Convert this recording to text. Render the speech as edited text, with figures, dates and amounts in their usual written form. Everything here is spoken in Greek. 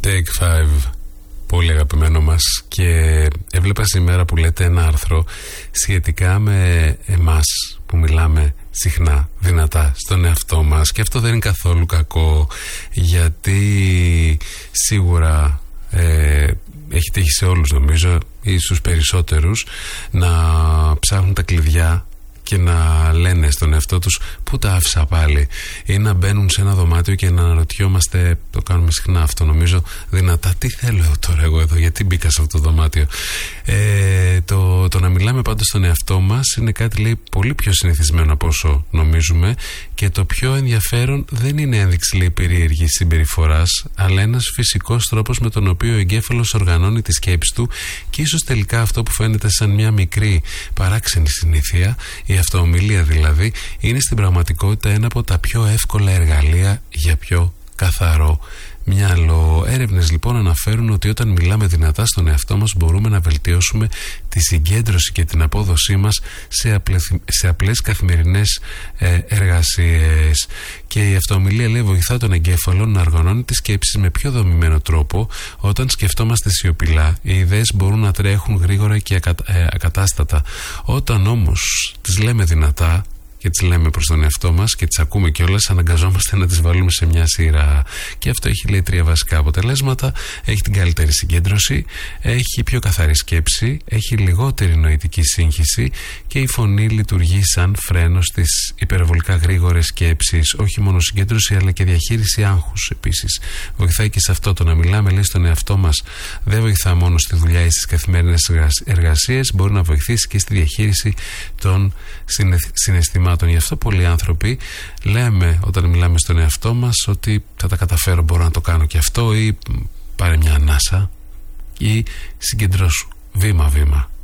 Take 5, πολύ αγαπημένο μας. Και έβλεπα σήμερα που λέτε ένα άρθρο σχετικά με εμάς που μιλάμε συχνά δυνατά στον εαυτό μας, και αυτό δεν είναι καθόλου κακό, γιατί σίγουρα έχει τύχει σε όλους, νομίζω, ή στους περισσότερους, να ψάχνουν τα κλειδιά και να λένε στον εαυτό τους πού τα άφησα πάλι, ή να μπαίνουν σε ένα δωμάτιο και να αναρωτιόμαστε, το κάνουμε συχνά αυτό νομίζω, δυνατά, τι θέλω τώρα εγώ εδώ, γιατί μπήκα σε αυτό το δωμάτιο. Το να μιλάμε πάντως στον εαυτό μας είναι κάτι, λέει, πολύ πιο συνηθισμένο από όσο νομίζουμε, και το πιο ενδιαφέρον δεν είναι ένδειξη, λέει, περίεργης συμπεριφοράς, αλλά ένας φυσικός τρόπος με τον οποίο ο εγκέφαλος οργανώνει τη σκέψη του, και ίσως τελικά αυτό που φαίνεται σαν μια μικρή παράξενη συνήθεια, η αυτοομιλία δηλαδή, είναι στην πραγματικότητα ένα από τα πιο εύκολα εργαλεία για πιο καθαρό μυαλό. Έρευνες λοιπόν αναφέρουν ότι όταν μιλάμε δυνατά στον εαυτό μας μπορούμε να βελτιώσουμε τη συγκέντρωση και την απόδοσή μας σε απλές καθημερινές εργασίες. Και η αυτοομιλία, λέει, βοηθά τον εγκέφαλο να οργανώνει τις σκέψεις με πιο δομημένο τρόπο. Όταν σκεφτόμαστε σιωπηλά, οι ιδέες μπορούν να τρέχουν γρήγορα και ακατάστατα. Όταν όμως τις λέμε δυνατά και τις λέμε προς τον εαυτό μας και τις ακούμε κιόλας, αναγκαζόμαστε να τις βάλουμε σε μια σειρά. Και αυτό έχει, λέει, 3 βασικά αποτελέσματα. Έχει την καλύτερη συγκέντρωση, έχει πιο καθαρή σκέψη, έχει λιγότερη νοητική σύγχυση, και η φωνή λειτουργεί σαν φρένο στις υπερβολικά γρήγορες σκέψεις. Όχι μόνο συγκέντρωση, αλλά και διαχείριση άγχους επίσης. Βοηθάει και σε αυτό. Το να μιλάμε, λέει, στον εαυτό μας δεν βοηθά μόνο στη δουλειά ή στις καθημερινές εργασίες, μπορεί να βοηθήσει και στη διαχείριση των συναισθημάτων. Γι' αυτό πολλοί άνθρωποι λέμε όταν μιλάμε στον εαυτό μας ότι θα τα καταφέρω, μπορώ να το κάνω και αυτό, ή πάρε μια ανάσα, ή συγκεντρώσου βήμα-βήμα.